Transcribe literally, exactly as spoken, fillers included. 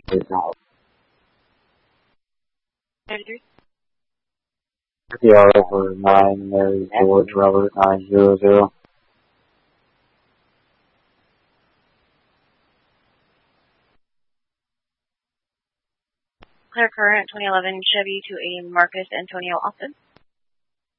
now. thirty-three. P R over nine, Mary George Robert nine zero zero. Clear current twenty eleven Chevy to a Marcus Antonio Austin.